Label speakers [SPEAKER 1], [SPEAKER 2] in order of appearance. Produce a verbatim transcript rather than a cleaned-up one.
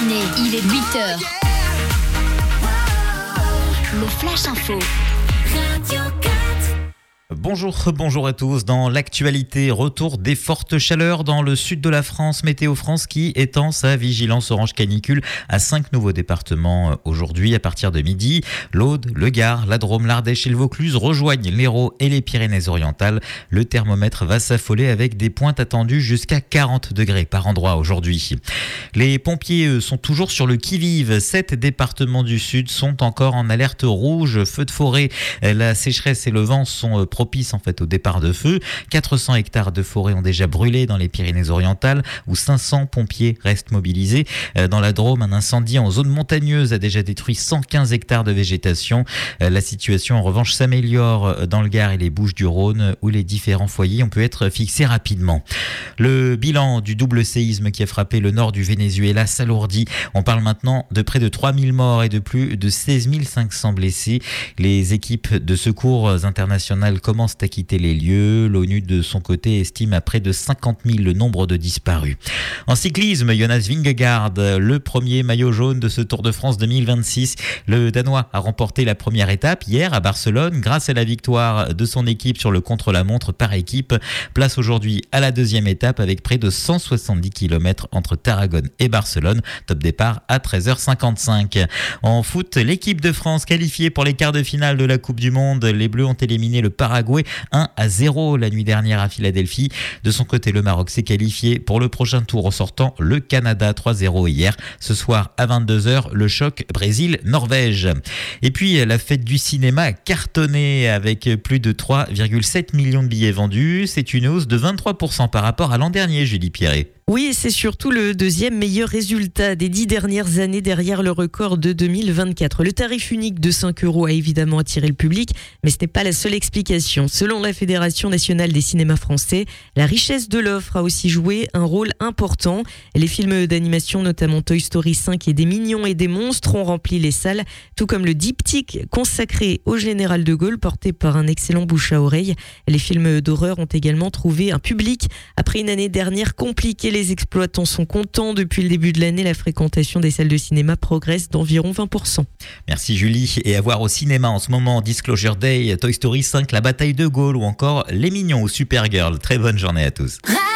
[SPEAKER 1] matinée, il est huit heures. Le Flash Info.
[SPEAKER 2] Bonjour, bonjour à tous. Dans l'actualité, retour des fortes chaleurs dans le sud de la France. Météo France qui étend sa vigilance orange canicule à cinq nouveaux départements aujourd'hui à partir de midi. L'Aude, le Gard, la Drôme, l'Ardèche et le Vaucluse rejoignent l'Hérault et les Pyrénées-Orientales. Le thermomètre va s'affoler avec des pointes attendues jusqu'à quarante degrés par endroit aujourd'hui. Les pompiers eux, sont toujours sur le qui-vive. Sept départements du sud sont encore en alerte rouge. Feu de forêt, la sécheresse et le vent sont propices en fait au départ de feu. quatre cents hectares de forêt ont déjà brûlé dans les Pyrénées-Orientales où cinq cents pompiers restent mobilisés. Dans la Drôme, un incendie en zone montagneuse a déjà détruit cent quinze hectares de végétation. La situation en revanche s'améliore dans le Gard et les Bouches-du-Rhône où les différents foyers ont pu être fixés rapidement. Le bilan du double séisme qui a frappé le nord du Venezuela s'alourdit. On parle maintenant de près de trois mille morts et de plus de seize mille cinq cents blessés. Les équipes de secours internationales commencent à quitter les lieux. L'ONU, de son côté, estime à près de cinquante mille le nombre de disparus. En cyclisme, Jonas Vingegaard, le premier maillot jaune de ce Tour de France deux mille vingt-six. Le Danois a remporté la première étape hier à Barcelone grâce à la victoire de son équipe sur le contre-la-montre par équipe. Place aujourd'hui à la deuxième étape avec près de cent soixante-dix kilomètres entre Tarragone et Barcelone. Top départ à treize heures cinquante-cinq. En foot, l'équipe de France qualifiée pour les quarts de finale de la Coupe du Monde. Les Bleus ont éliminé le Paraguay un à zéro la nuit dernière à Philadelphie. De son côté, le Maroc s'est qualifié pour le prochain tour en sortant le Canada trois zéro hier. Ce soir à vingt-deux heures, le choc Brésil-Norvège. Et puis la fête du cinéma a cartonné avec plus de trois virgule sept millions de billets vendus. C'est une hausse de vingt-trois pour cent par rapport à l'an dernier, Julie Pierret.
[SPEAKER 3] Oui, c'est surtout le deuxième meilleur résultat des dix dernières années derrière le record de deux mille vingt-quatre. Le tarif unique de cinq euros a évidemment attiré le public, mais ce n'est pas la seule explication. Selon la Fédération nationale des cinémas français, la richesse de l'offre a aussi joué un rôle important. Les films d'animation, notamment Toy Story cinq et des Mignons et des Monstres, ont rempli les salles, tout comme le diptyque consacré au général de Gaulle, porté par un excellent bouche à oreille. Les films d'horreur ont également trouvé un public après une année dernière compliquée. Les exploitants sont contents. Depuis le début de l'année, la fréquentation des salles de cinéma progresse d'environ vingt pour cent.
[SPEAKER 2] Merci Julie. Et à voir au cinéma en ce moment, Disclosure Day, Toy Story cinq, La Bataille de Gaulle ou encore Les Mignons ou Supergirl. Très bonne journée à tous.